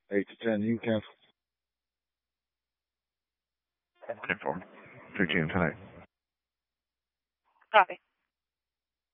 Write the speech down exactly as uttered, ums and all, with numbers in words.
Eight to ten, you cancel. ten four. three P M tonight. Copy.